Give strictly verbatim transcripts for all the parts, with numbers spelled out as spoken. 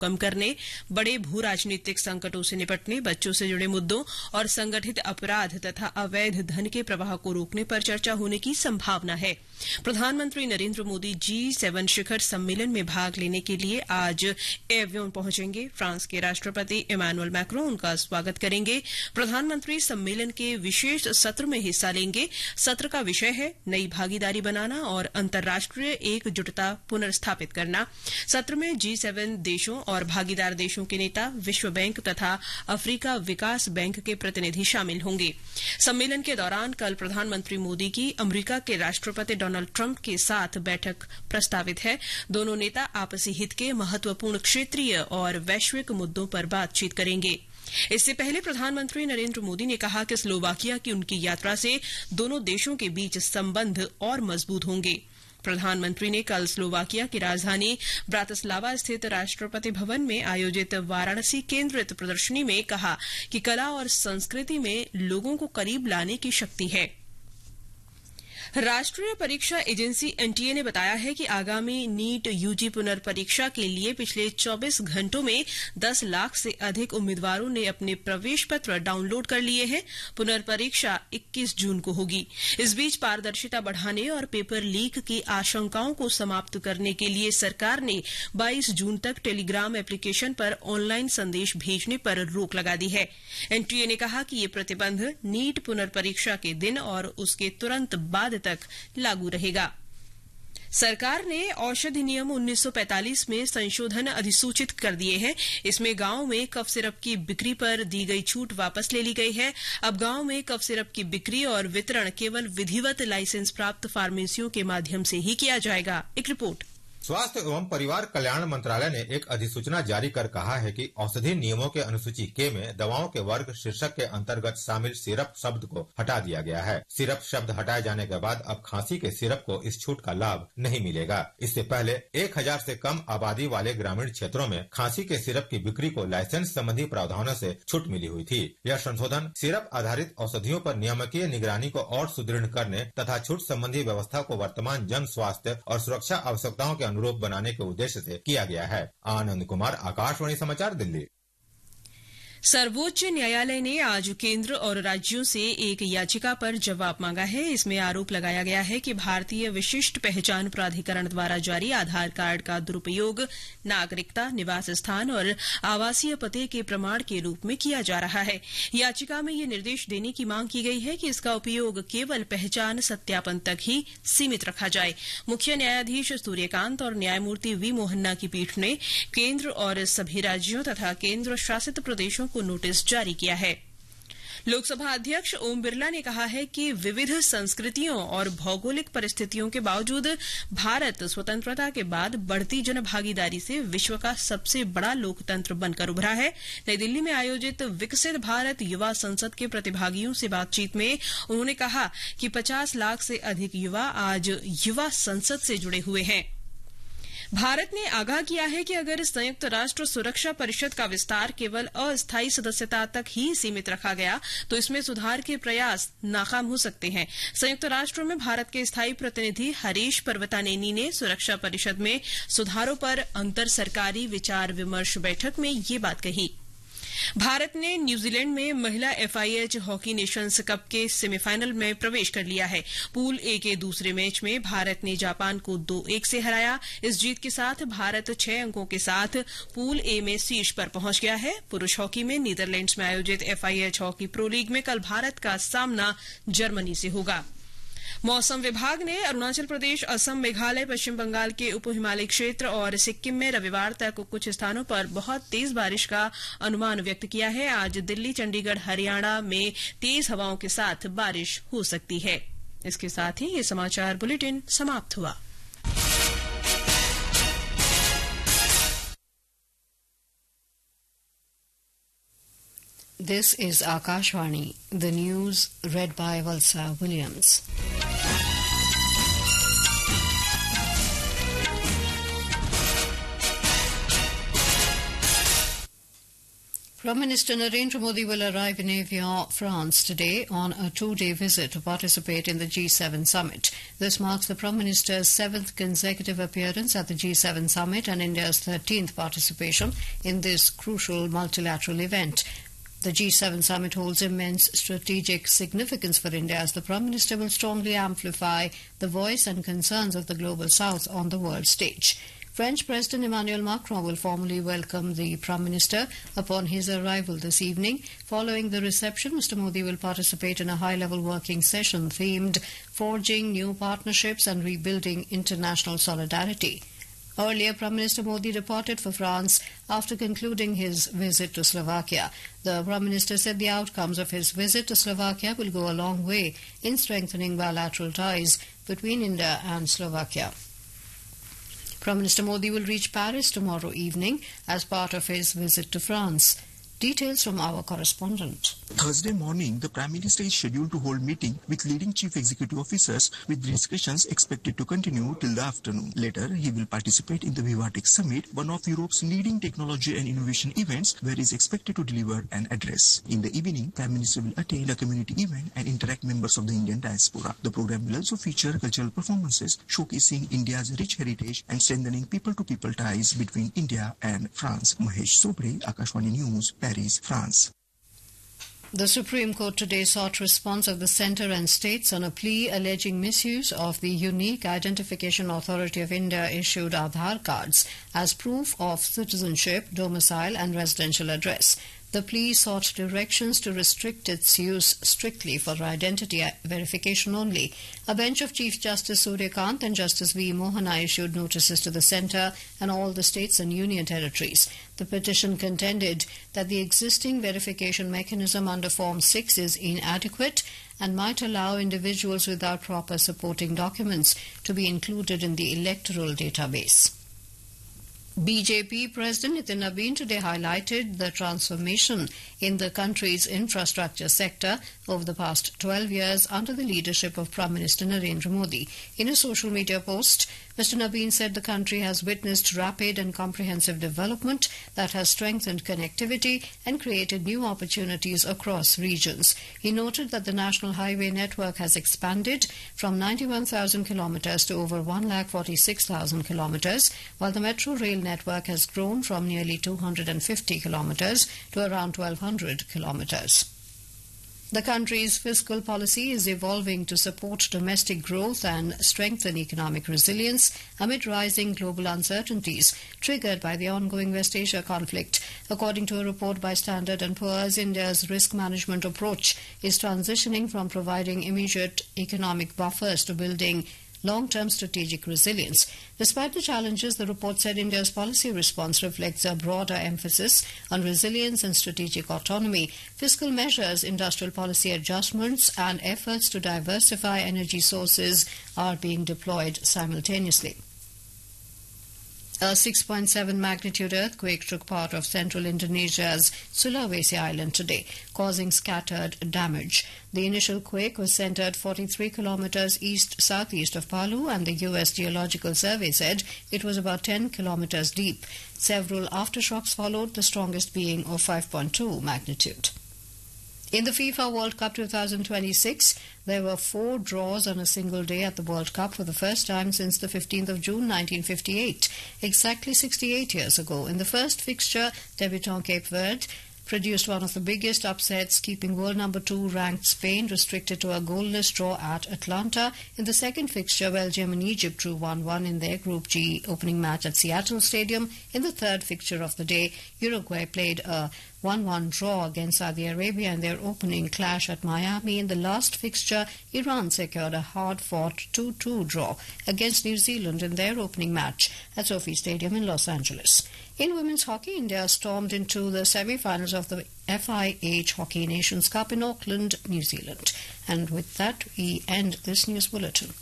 कम करने, बड़े भू राजनीतिक संकटों से निपटने, बच्चों से जुड़े मुद्दों और संगठित अपराध तथा अवैध धन के प्रवाह को रोकने पर चर्चा होने की संभावना है। प्रधानमंत्री नरेंद्र मोदी जी सेवन शिखर सम्मेलन में भाग लेने के लिए आज एवियन पहुंचेंगे। फ्रांस के राष्ट्रपति इमैनुअल मैक्रों उनका स्वागत करेंगे। प्रधानमंत्री सम्मेलन के विशेष सत्र में हिस्सा लेंगे। सत्र का विषय है नई भागीदारी बनाना और अंतर्राष्ट्रीय एकजुटता पुनर्स्थापित करना। सत्र में जी सेवन देशों और भागीदार देशों के नेता, विश्व बैंक तथा अफ्रीका विकास बैंक के प्रतिनिधि शामिल होंगे। सम्मेलन के दौरान कल प्रधानमंत्री मोदी की अमरीका के राष्ट्रपति डोनाल्ड ट्रंप के साथ बैठक प्रस्तावित है। दोनों नेता आपसी हित के महत्वपूर्ण क्षेत्रीय और वैश्विक मुद्दों पर बातचीत करेंगे। इससे पहले प्रधानमंत्री नरेंद्र मोदी ने कहा कि स्लोवाकिया की उनकी यात्रा से दोनों देशों के बीच संबंध और मजबूत होंगे। प्रधानमंत्री ने कल स्लोवाकिया की राजधानी ब्रातिस्लावा स्थित राष्ट्रपति भवन में आयोजित वाराणसी केंद्रित प्रदर्शनी में कहा कि कला और संस्कृति में लोगों को करीब लाने की शक्ति है। राष्ट्रीय परीक्षा एजेंसी एनटीए ने बताया है कि आगामी नीट यूजी पुनर्परीक्षा के लिए पिछले चौबीस घंटों में दस लाख से अधिक उम्मीदवारों ने अपने प्रवेश पत्र डाउनलोड कर लिए हैं। पुनर्परीक्षा इक्कीस जून को होगी। इस बीच पारदर्शिता बढ़ाने और पेपर लीक की आशंकाओं को समाप्त करने के लिए सरकार ने बाईस जून तक टेलीग्राम एप्लीकेशन पर ऑनलाइन संदेश भेजने पर रोक लगा दी है। एनटीए ने कहा कि ये प्रतिबंध नीट पुनर्परीक्षा के दिन और उसके तुरंत बाद तक लागू रहेगा। सरकार ने औषधि नियम उन्नीस सौ पैंतालीस में संशोधन अधिसूचित कर दिए हैं। इसमें गांव में कफ सिरप की बिक्री पर दी गई छूट वापस ले ली गई है। अब गांव में कफ सिरप की बिक्री और वितरण केवल विधिवत लाइसेंस प्राप्त फार्मेसियों के माध्यम से ही किया जाएगा। एक रिपोर्ट। स्वास्थ्य एवं परिवार कल्याण मंत्रालय ने एक अधिसूचना जारी कर कहा है कि औषधि नियमों के अनुसूची के में दवाओं के वर्ग शीर्षक के अंतर्गत शामिल सिरप शब्द को हटा दिया गया है। सिरप शब्द हटाए जाने के बाद अब खांसी के सिरप को इस छूट का लाभ नहीं मिलेगा। इससे पहले एक हजार से कम आबादी वाले ग्रामीण क्षेत्रों में खांसी के सिरप की बिक्री को लाइसेंस संबंधी प्रावधानों से छूट मिली हुई थी। यह संशोधन सिरप आधारित औषधियों पर नियामकीय निगरानी को और सुदृढ़ करने तथा छूट संबंधी व्यवस्था को वर्तमान जन स्वास्थ्य और सुरक्षा आवश्यकताओं के अनुरूप बनाने के उद्देश्य से किया गया है। आनंद कुमार, आकाशवाणी समाचार, दिल्ली। सर्वोच्च न्यायालय ने आज केंद्र और राज्यों से एक याचिका पर जवाब मांगा है। इसमें आरोप लगाया गया है कि भारतीय विशिष्ट पहचान प्राधिकरण द्वारा जारी आधार कार्ड का दुरुपयोग नागरिकता, निवास स्थान और आवासीय पते के प्रमाण के रूप में किया जा रहा है। याचिका में ये निर्देश देने की मांग की गई है कि इसका उपयोग केवल पहचान सत्यापन तक ही सीमित रखा जाए। मुख्य न्यायाधीश सूर्यकांत और न्यायमूर्ति वी मोहन्ना की पीठ ने केंद्र और सभी राज्यों तथा केंद्र शासित प्रदेशों को नोटिस जारी किया है। लोकसभा अध्यक्ष ओम बिरला ने कहा है कि विविध संस्कृतियों और भौगोलिक परिस्थितियों के बावजूद भारत स्वतंत्रता के बाद बढ़ती जनभागीदारी से विश्व का सबसे बड़ा लोकतंत्र बनकर उभरा है। नई दिल्ली में आयोजित विकसित भारत युवा संसद के प्रतिभागियों से बातचीत में उन्होंने कहा कि पचास लाख से अधिक युवा आज युवा संसद से जुड़े हुए हैं। भारत ने आगाह किया है कि अगर संयुक्त राष्ट्र सुरक्षा परिषद का विस्तार केवल अस्थायी सदस्यता तक ही सीमित रखा गया तो इसमें सुधार के प्रयास नाकाम हो सकते हैं। संयुक्त राष्ट्र में भारत के स्थायी प्रतिनिधि हरीश पर्वतानेनी ने सुरक्षा परिषद में सुधारों पर अंतर सरकारी विचार विमर्श बैठक में ये बात कही। भारत ने न्यूजीलैंड में महिला एफआईएच हॉकी नेशंस कप के सेमीफाइनल में प्रवेश कर लिया है। पूल ए के दूसरे मैच में भारत ने जापान को दो एक से हराया। इस जीत के साथ भारत छह अंकों के साथ पूल ए में शीर्ष पर पहुंच गया है। पुरुष हॉकी में नीदरलैंड्स में आयोजित एफआईएच हॉकी प्रो लीग में कल भारत का सामना जर्मनी से होगा। मौसम विभाग ने अरुणाचल प्रदेश, असम, मेघालय, पश्चिम बंगाल के उप हिमालयी क्षेत्र और सिक्किम में रविवार तक कुछ स्थानों पर बहुत तेज बारिश का अनुमान व्यक्त किया है। आज दिल्ली, चंडीगढ़, हरियाणा में तेज हवाओं के साथ बारिश हो सकती है। इसके साथ ही ये समाचार बुलेटिन समाप्त हुआ। This is Akashvani, the news read by Valsa Williams. Prime Minister Narendra Modi will arrive in Evian, France today on a two-day visit to participate in the G seven summit. This marks the Prime Minister's seventh consecutive appearance at the G seven summit and India's thirteenth participation in this crucial multilateral event. The G seven summit holds immense strategic significance for India as the Prime Minister will strongly amplify the voice and concerns of the global South on the world stage. French President Emmanuel Macron will formally welcome the Prime Minister upon his arrival this evening. Following the reception, Mister Modi will participate in a high-level working session themed Forging New Partnerships and Rebuilding International Solidarity. Earlier, Prime Minister Modi departed for France after concluding his visit to Slovakia. The Prime Minister said the outcomes of his visit to Slovakia will go a long way in strengthening bilateral ties between India and Slovakia. Prime Minister Modi will reach Paris tomorrow evening as part of his visit to France. Details from our correspondent. Thursday morning, the Prime Minister is scheduled to hold meeting with leading chief executive officers, with discussions expected to continue till the afternoon. Later, he will participate in the Vivatex Summit, one of Europe's leading technology and innovation events, where he is expected to deliver an address. In the evening, Prime Minister will attend a community event and interact with members of the Indian diaspora. The program will also feature cultural performances showcasing India's rich heritage and strengthening people-to-people ties between India and France. Mahesh Sobre, Akashvani News, Paris, France. The Supreme Court today sought response of the centre and states on a plea alleging misuse of the Unique Identification Authority of India issued Aadhaar cards as proof of citizenship, domicile and residential address. The plea sought directions to restrict its use strictly for identity verification only. A bench of Chief Justice Suryakant and Justice V. Mohana issued notices to the centre and all the states and union territories. The petition contended that the existing verification mechanism under Form six is inadequate and might allow individuals without proper supporting documents to be included in the electoral database. B J P President Nitin Nabin today highlighted the transformation in the country's infrastructure sector over the past twelve years under the leadership of Prime Minister Narendra Modi. In a social media post, Mister Nabin said the country has witnessed rapid and comprehensive development that has strengthened connectivity and created new opportunities across regions. He noted that the national highway network has expanded from ninety-one thousand kilometres to over one lakh forty-six thousand kilometres, while the metro rail network has grown from nearly two hundred fifty kilometres to around twelve hundred kilometres. The country's fiscal policy is evolving to support domestic growth and strengthen economic resilience amid rising global uncertainties triggered by the ongoing West Asia conflict. According to a report by Standard and Poor's, India's risk management approach is transitioning from providing immediate economic buffers to building long-term strategic resilience. Despite the challenges, the report said India's policy response reflects a broader emphasis on resilience and strategic autonomy. Fiscal measures, industrial policy adjustments, and efforts to diversify energy sources are being deployed simultaneously. A six point seven magnitude earthquake took part of central Indonesia's Sulawesi island today, causing scattered damage. The initial quake was centered forty-three kilometers east-southeast of Palu, and the U S Geological Survey said it was about ten kilometers deep. Several aftershocks followed, the strongest being of five point two magnitude. In the FIFA World Cup twenty twenty-six, there were four draws on a single day at the World Cup for the first time since the fifteenth of June nineteen fifty-eight, exactly sixty-eight years ago. In the first fixture, debutant Cape Verde produced one of the biggest upsets, keeping world number two ranked Spain restricted to a goalless draw at Atlanta. In the second fixture, Belgium and Egypt drew one one in their Group G opening match at Seattle Stadium. In the third fixture of the day, Uruguay played a one one draw against Saudi Arabia in their opening clash at Miami. In the last fixture, Iran secured a hard-fought two two draw against New Zealand in their opening match at Sophie Stadium in Los Angeles. In women's hockey, India stormed into the semi-finals of the F I H Hockey Nations Cup in Auckland, New Zealand. And with that, we end this news bulletin.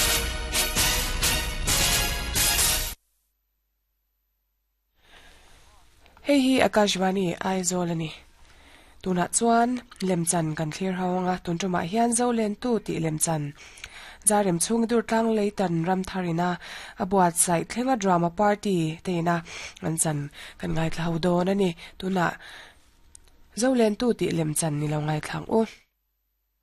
Hei hi Akashvani Aizolani. Tuna chuan lemchan kan thlir hawanga tuntuma hian zo len tu ti lemchan. Zarim chung dur tlang leitan ram tharina abuat sai thlenga drama party teina anchan kan ngai thlau don ani tuna zo len tu ti lem chan ni lo ngai thlang u